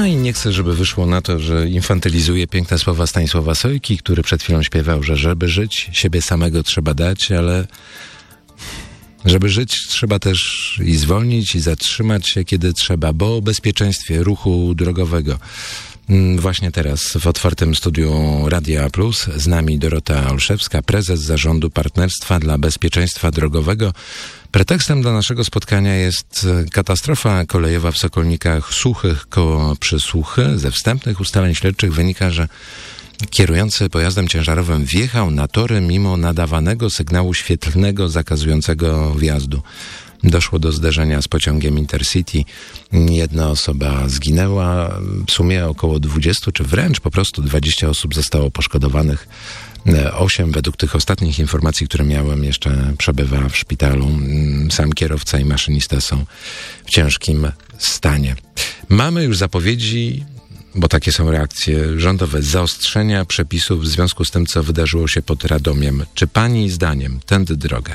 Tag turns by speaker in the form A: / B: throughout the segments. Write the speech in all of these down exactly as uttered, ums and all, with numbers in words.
A: i nie chcę, żeby wyszło na to, że infantylizuję piękne słowa Stanisława Sojki, który przed chwilą śpiewał, że żeby żyć, siebie samego trzeba dać, ale żeby żyć, trzeba też i zwolnić, i zatrzymać się, kiedy trzeba, bo o bezpieczeństwie ruchu drogowego. Właśnie teraz w otwartym studiu Radia Plus z nami Dorota Olszewska, prezes Zarządu Partnerstwa dla Bezpieczeństwa Drogowego. Pretekstem dla naszego spotkania jest katastrofa kolejowa w Sokolnikach Suchych koło Przysłuchy. Ze wstępnych ustaleń śledczych wynika, że kierujący pojazdem ciężarowym wjechał na tory mimo nadawanego sygnału świetlnego zakazującego wjazdu. Doszło do zderzenia z pociągiem Intercity. Jedna osoba zginęła, w sumie około dwadzieścia, czy wręcz po prostu dwadzieścia osób zostało poszkodowanych. Osiem, według tych ostatnich informacji, które miałem, jeszcze przebywa w szpitalu. Sam kierowca i maszynista są w ciężkim stanie. Mamy już zapowiedzi, bo takie są reakcje rządowe, zaostrzenia przepisów w związku z tym, co wydarzyło się pod Radomiem. Czy pani zdaniem tędy droga?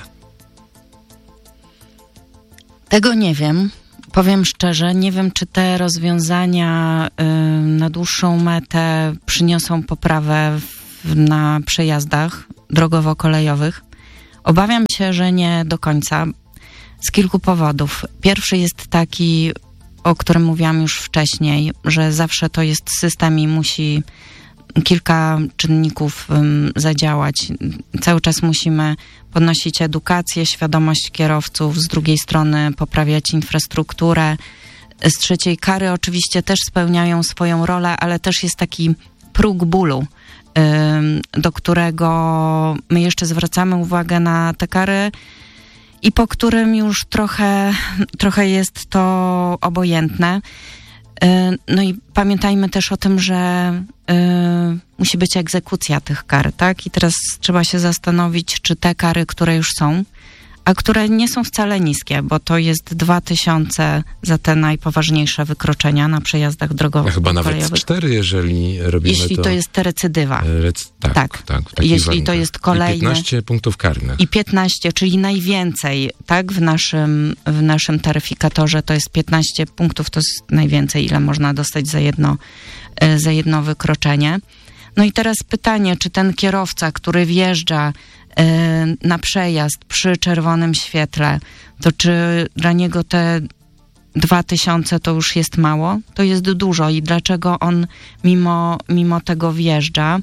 B: Tego nie wiem. Powiem szczerze, nie wiem, czy te rozwiązania y, na dłuższą metę przyniosą poprawę w, na przejazdach drogowo-kolejowych. Obawiam się, że nie do końca. Z kilku powodów. Pierwszy jest taki, o którym mówiłam już wcześniej, że zawsze to jest system i musi kilka czynników um, zadziałać. Cały czas musimy podnosić edukację, świadomość kierowców, z drugiej strony poprawiać infrastrukturę. Z trzeciej, kary oczywiście też spełniają swoją rolę, ale też jest taki próg bólu, um, do którego my jeszcze zwracamy uwagę na te kary i po którym już trochę, trochę jest to obojętne. No i pamiętajmy też o tym, że y, musi być egzekucja tych kar, tak? I teraz trzeba się zastanowić, czy te kary, które już są, a które nie są wcale niskie, bo to jest dwa tysiące za te najpoważniejsze wykroczenia na przejazdach drogowych.
A: A chyba nawet cztery, jeżeli robimy
B: Jeśli
A: to...
B: to jest recydywa.
A: Rec... Tak, tak. tak
B: Jeśli
A: warunkach.
B: to jest kolejny...
A: I piętnaście punktów karnych.
B: I piętnaście, czyli najwięcej, tak? W naszym, w naszym taryfikatorze to jest piętnaście punktów, to jest najwięcej, ile można dostać za jedno, za jedno wykroczenie. No i teraz pytanie, czy ten kierowca, który wjeżdża na przejazd przy czerwonym świetle, to czy dla niego te dwa tysiące to już jest mało? To jest dużo i dlaczego on mimo, mimo tego wjeżdża?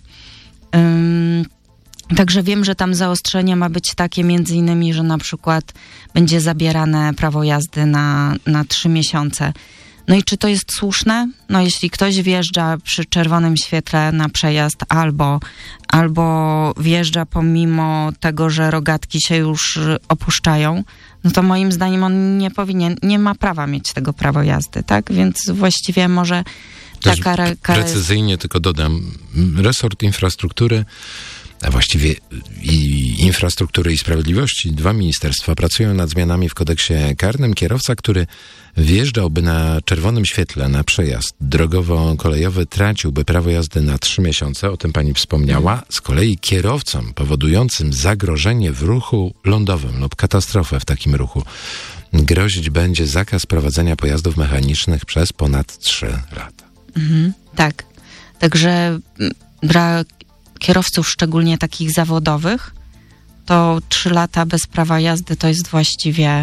B: Um, także wiem, że tam zaostrzenie ma być takie między innymi, że na przykład będzie zabierane prawo jazdy na, na trzy miesiące. No i czy to jest słuszne? No jeśli ktoś wjeżdża przy czerwonym świetle na przejazd albo, albo wjeżdża pomimo tego, że rogatki się już opuszczają, no to moim zdaniem on nie powinien, nie ma prawa mieć tego prawa jazdy, tak? Więc właściwie może ta kara... kara
A: precyzyjnie jest... tylko dodam, resort infrastruktury, a właściwie i infrastruktury i sprawiedliwości, dwa ministerstwa pracują nad zmianami w kodeksie karnym. Kierowca, który wjeżdżałby na czerwonym świetle na przejazd drogowo-kolejowy, traciłby prawo jazdy na trzy miesiące, o tym pani wspomniała. Z kolei kierowcom powodującym zagrożenie w ruchu lądowym lub katastrofę w takim ruchu grozić będzie zakaz prowadzenia pojazdów mechanicznych przez ponad trzy lata.
B: Mhm, tak. Także dla kierowców, szczególnie takich zawodowych, to trzy lata bez prawa jazdy to jest właściwie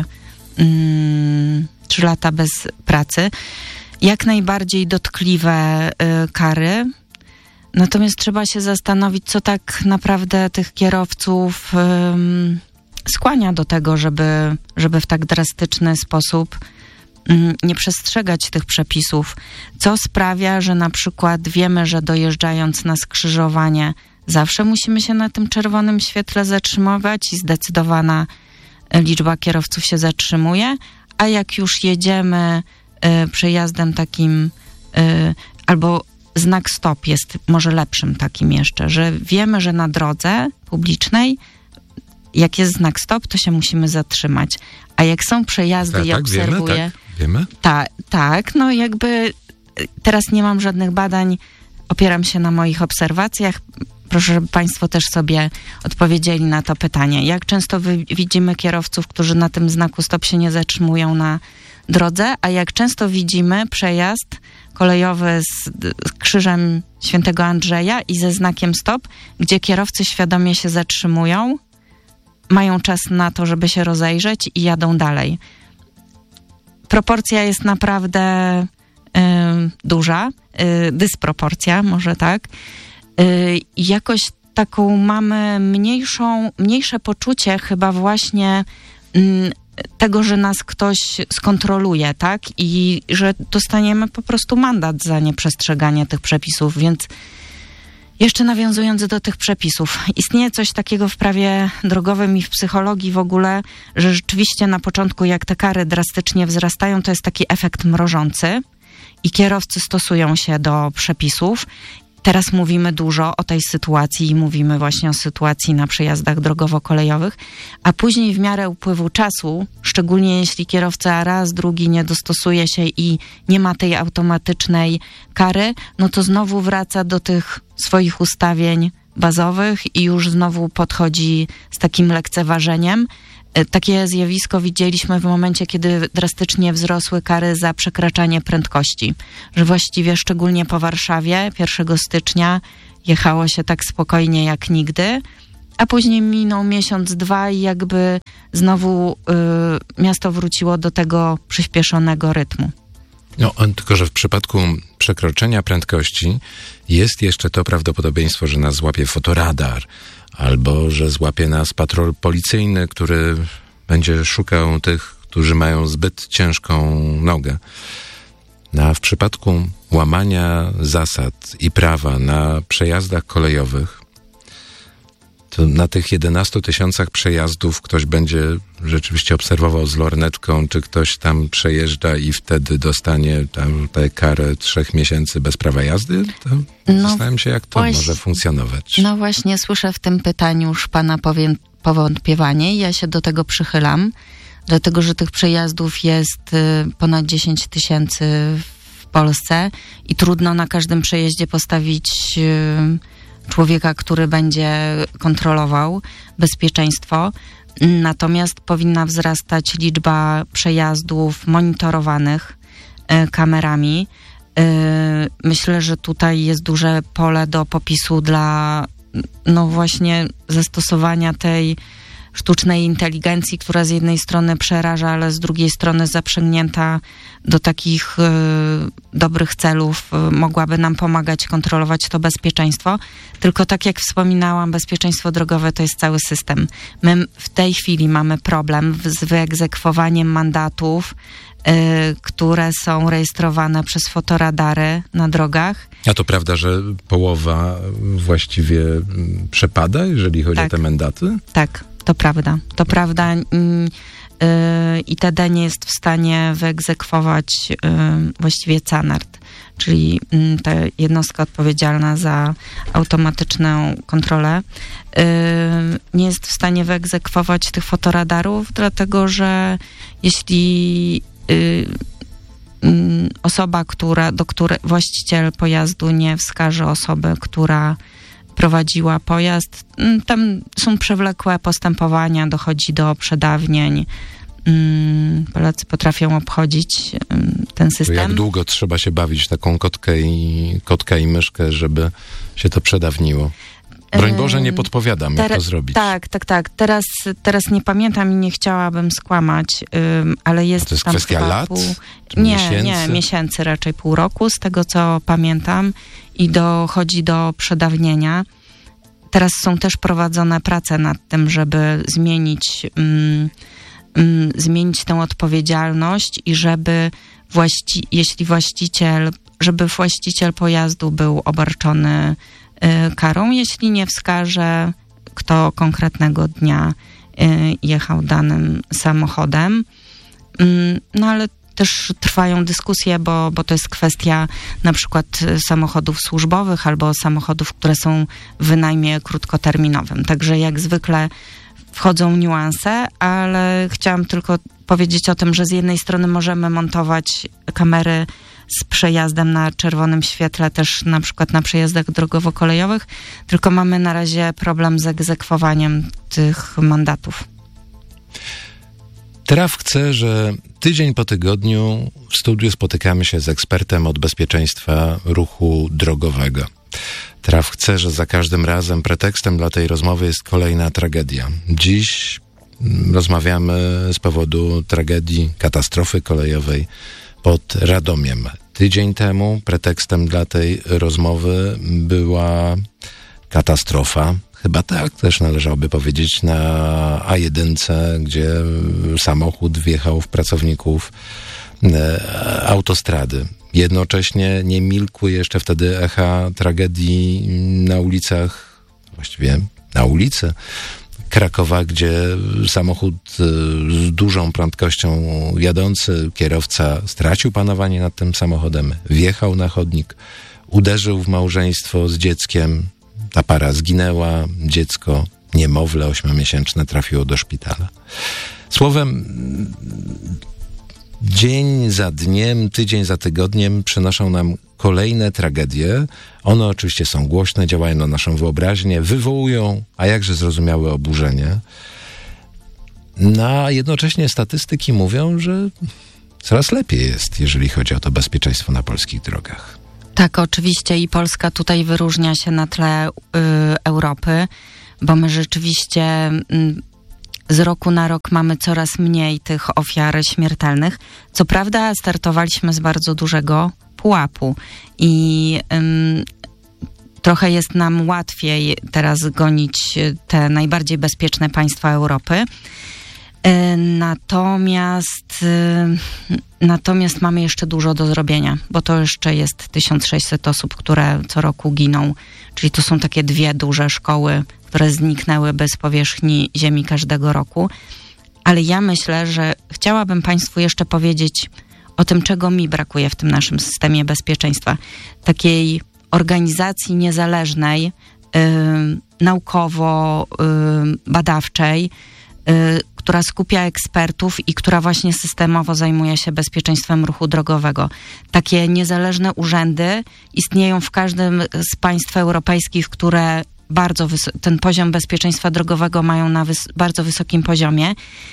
B: mm, trzy lata bez pracy. Jak najbardziej dotkliwe y, kary. Natomiast trzeba się zastanowić, co tak naprawdę tych kierowców y, skłania do tego, żeby, żeby w tak drastyczny sposób y, nie przestrzegać tych przepisów. Co sprawia, że na przykład wiemy, że dojeżdżając na skrzyżowanie zawsze musimy się na tym czerwonym świetle zatrzymywać i zdecydowana liczba kierowców się zatrzymuje, a jak już jedziemy y, przejazdem takim, y, albo znak stop jest może lepszym takim jeszcze, że wiemy, że na drodze publicznej jak jest znak stop, to się musimy zatrzymać. A jak są przejazdy
A: tak,
B: i
A: tak,
B: obserwuję...
A: Wiemy, tak, wiemy?
B: Ta, tak, no jakby teraz nie mam żadnych badań, opieram się na moich obserwacjach. Proszę, żeby państwo też sobie odpowiedzieli na to pytanie. Jak często wy, widzimy kierowców, którzy na tym znaku stop się nie zatrzymują na, drodze, a jak często widzimy przejazd kolejowy z, z krzyżem Świętego Andrzeja i ze znakiem stop, gdzie kierowcy świadomie się zatrzymują, mają czas na to, żeby się rozejrzeć i jadą dalej. Proporcja jest naprawdę y, duża, y, dysproporcja, może tak. Y, jakoś taką mamy mniejszą, mniejsze poczucie chyba właśnie y, tego, że nas ktoś skontroluje, tak? I że dostaniemy po prostu mandat za nieprzestrzeganie tych przepisów, więc jeszcze nawiązując do tych przepisów, istnieje coś takiego w prawie drogowym i w psychologii w ogóle, że rzeczywiście na początku jak te kary drastycznie wzrastają, to jest taki efekt mrożący i kierowcy stosują się do przepisów. Teraz mówimy dużo o tej sytuacji i mówimy właśnie o sytuacji na przejazdach drogowo-kolejowych, a później w miarę upływu czasu, szczególnie jeśli kierowca raz, drugi nie dostosuje się i nie ma tej automatycznej kary, no to znowu wraca do tych swoich ustawień bazowych i już znowu podchodzi z takim lekceważeniem. Takie zjawisko widzieliśmy w momencie, kiedy drastycznie wzrosły kary za przekraczanie prędkości. Że właściwie szczególnie po Warszawie pierwszego stycznia jechało się tak spokojnie jak nigdy, a później minął miesiąc, dwa i jakby znowu y, miasto wróciło do tego przyspieszonego rytmu.
A: No, tylko że w przypadku przekroczenia prędkości jest jeszcze to prawdopodobieństwo, że nas złapie fotoradar, albo że złapie nas patrol policyjny, który będzie szukał tych, którzy mają zbyt ciężką nogę. No, a w przypadku łamania zasad i prawa na przejazdach kolejowych, to na tych jedenastu tysiącach przejazdów ktoś będzie rzeczywiście obserwował z lornetką, czy ktoś tam przejeżdża i wtedy dostanie tam tę karę trzech miesięcy bez prawa jazdy? To no, zastanawiam się, jak to właśnie może funkcjonować.
B: No właśnie, słyszę w tym pytaniu już pana powiem, powątpiewanie i ja się do tego przychylam, dlatego, że tych przejazdów jest y, ponad dziesięć tysięcy w Polsce i trudno na każdym przejeździe postawić y, człowieka, który będzie kontrolował bezpieczeństwo. Natomiast powinna wzrastać liczba przejazdów monitorowanych y, kamerami. Y, myślę, że tutaj jest duże pole do popisu dla no właśnie zastosowania tej sztucznej inteligencji, która z jednej strony przeraża, ale z drugiej strony zaprzęgnięta do takich y, dobrych celów y, mogłaby nam pomagać kontrolować to bezpieczeństwo. Tylko tak jak wspominałam, bezpieczeństwo drogowe to jest cały system. My w tej chwili mamy problem z wyegzekwowaniem mandatów, y, które są rejestrowane przez fotoradary na drogach.
A: A to prawda, że połowa właściwie przepada, jeżeli chodzi tak. o te mandaty?
B: Tak. To prawda, to prawda yy, yy, I T D nie jest w stanie wyegzekwować yy, właściwie CANART, czyli yy, ta jednostka odpowiedzialna za automatyczną kontrolę, yy, nie jest w stanie wyegzekwować tych fotoradarów, dlatego że jeśli yy, yy, osoba, która, do której właściciel pojazdu nie wskaże osoby, która prowadziła pojazd, tam są przewlekłe postępowania, dochodzi do przedawnień. Polacy potrafią obchodzić ten system.
A: Jak długo trzeba się bawić w taką kotkę i, kotkę i myszkę, żeby się to przedawniło? Broń Boże, nie podpowiadam, Ter- jak to zrobić.
B: Tak, tak, tak. Teraz, teraz nie pamiętam i nie chciałabym skłamać, ym, ale jest,
A: A to jest
B: tam
A: kwestia lat?
B: Pół...
A: Czy
B: nie,
A: miesięcy?
B: nie, miesięcy, raczej pół roku, z tego co pamiętam, i dochodzi do przedawnienia. Teraz są też prowadzone prace nad tym, żeby zmienić, ym, ym, zmienić tę odpowiedzialność i żeby właści- jeśli właściciel, żeby właściciel pojazdu był obarczony karą, jeśli nie wskaże, kto konkretnego dnia jechał danym samochodem. No ale też trwają dyskusje, bo, bo to jest kwestia na przykład samochodów służbowych albo samochodów, które są w wynajmie krótkoterminowym. Także jak zwykle wchodzą niuanse, ale chciałam tylko powiedzieć o tym, że z jednej strony możemy montować kamery z przejazdem na czerwonym świetle, też na przykład na przejazdach drogowo-kolejowych, tylko mamy na razie problem z egzekwowaniem tych mandatów.
A: Traf chce, że tydzień po tygodniu w studiu spotykamy się z ekspertem od bezpieczeństwa ruchu drogowego. Traf chce, że za każdym razem pretekstem dla tej rozmowy jest kolejna tragedia. Dziś rozmawiamy z powodu tragedii, katastrofy kolejowej pod Radomiem. Tydzień temu pretekstem dla tej rozmowy była katastrofa, chyba tak też należałoby powiedzieć, na A jeden, gdzie samochód wjechał w pracowników e, autostrady. Jednocześnie nie milkły jeszcze wtedy echa tragedii na ulicach, właściwie na ulicy Krakowa, gdzie samochód z dużą prędkością jadący, kierowca stracił panowanie nad tym samochodem, wjechał na chodnik, uderzył w małżeństwo z dzieckiem, ta para zginęła, dziecko, niemowlę ośmiomiesięczne trafiło do szpitala. Słowem, dzień za dniem, tydzień za tygodniem przynoszą nam kolejne tragedie. One oczywiście są głośne, działają na naszą wyobraźnię, wywołują, a jakże zrozumiałe oburzenie. No, a jednocześnie statystyki mówią, że coraz lepiej jest, jeżeli chodzi o to bezpieczeństwo na polskich drogach.
B: Tak, oczywiście i Polska tutaj wyróżnia się na tle y, Europy, bo my rzeczywiście y, z roku na rok mamy coraz mniej tych ofiar śmiertelnych. Co prawda startowaliśmy z bardzo dużego pułapu i y, trochę jest nam łatwiej teraz gonić te najbardziej bezpieczne państwa Europy. Natomiast, natomiast mamy jeszcze dużo do zrobienia, bo to jeszcze jest tysiąc sześćset osób, które co roku giną. Czyli to są takie dwie duże szkoły, które zniknęłyby z powierzchni ziemi każdego roku. Ale ja myślę, że chciałabym Państwu jeszcze powiedzieć o tym, czego mi brakuje w tym naszym systemie bezpieczeństwa. Takiej organizacji niezależnej, yy, naukowo-badawczej, yy, yy, która skupia ekspertów i która właśnie systemowo zajmuje się bezpieczeństwem ruchu drogowego. Takie niezależne urzędy istnieją w każdym z państw europejskich, które bardzo wys- ten poziom bezpieczeństwa drogowego mają na wys- bardzo wysokim poziomie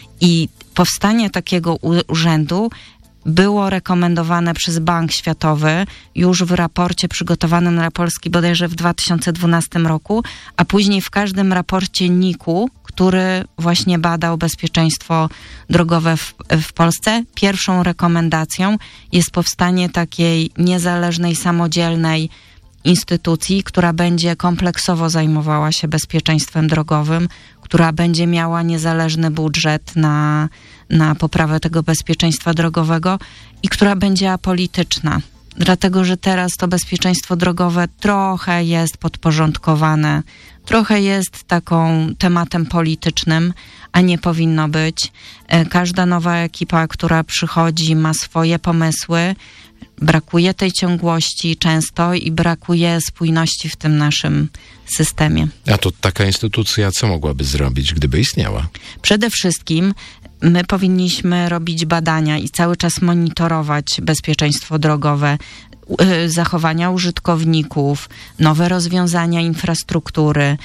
B: i powstanie takiego u- urzędu było rekomendowane przez Bank Światowy już w raporcie przygotowanym na Polski bodajże w dwa tysiące dwunastym roku, a później w każdym raporcie N I K U, który właśnie badał bezpieczeństwo drogowe w, w Polsce. Pierwszą rekomendacją jest powstanie takiej niezależnej, samodzielnej instytucji, która będzie kompleksowo zajmowała się bezpieczeństwem drogowym, która będzie miała niezależny budżet na, na poprawę tego bezpieczeństwa drogowego i która będzie apolityczna. Dlatego, że teraz to bezpieczeństwo drogowe trochę jest podporządkowane, trochę jest taką tematem politycznym, a nie powinno być. Każda nowa ekipa, która przychodzi, ma swoje pomysły. Brakuje tej ciągłości często i brakuje spójności w tym naszym systemie.
A: A to taka instytucja co mogłaby zrobić, gdyby istniała?
B: Przede wszystkim my powinniśmy robić badania i cały czas monitorować bezpieczeństwo drogowe, zachowania użytkowników, nowe rozwiązania infrastruktury.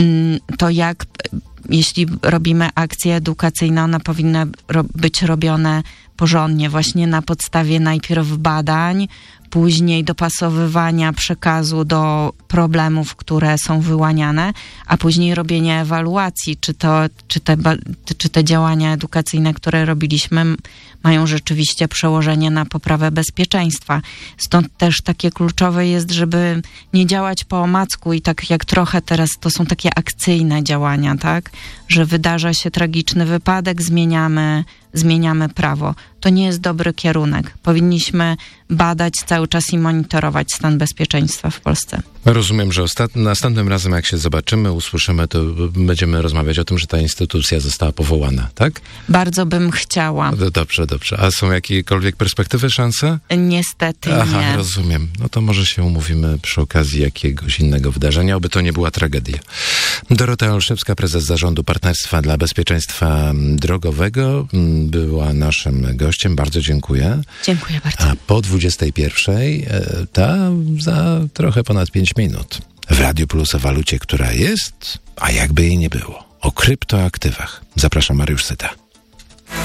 B: To jak, jeśli robimy akcje edukacyjne, one powinny ro- być robione porządnie, właśnie na podstawie najpierw badań, później dopasowywania przekazu do problemów, które są wyłaniane, a później robienie ewaluacji, czy, to, czy, te, czy te działania edukacyjne, które robiliśmy, mają rzeczywiście przełożenie na poprawę bezpieczeństwa. Stąd też takie kluczowe jest, żeby nie działać po omacku i tak jak trochę teraz to są takie akcyjne działania, tak? Że wydarza się tragiczny wypadek, zmieniamy, zmieniamy prawo. To nie jest dobry kierunek. Powinniśmy badać cały czas i monitorować stan bezpieczeństwa w Polsce.
A: Rozumiem, że ostat... następnym razem jak się zobaczymy, usłyszymy, to będziemy rozmawiać o tym, że ta instytucja została powołana, tak?
B: Bardzo bym chciała.
A: Dobrze, dobrze. A są jakiekolwiek perspektywy, szanse?
B: Niestety
A: Aha,
B: nie.
A: rozumiem. No to może się umówimy przy okazji jakiegoś innego wydarzenia, oby to nie była tragedia. Dorota Olszewska, prezes Zarządu Partnerstwa dla Bezpieczeństwa Drogowego, była naszym gościem. Bardzo dziękuję.
B: Dziękuję bardzo.
A: A po dwudziestej pierwszej, ta za trochę ponad pięć minut. W Radiu Plus o walucie, która jest, a jakby jej nie było. O kryptoaktywach. Zapraszam, Mariusz Syta.